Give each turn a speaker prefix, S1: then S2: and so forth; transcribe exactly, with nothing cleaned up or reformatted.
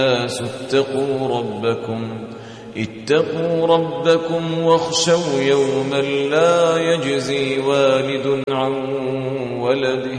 S1: الناس اتقوا ربكم اتقوا ربكم واخشوا يوما لا يجزي والد عن ولده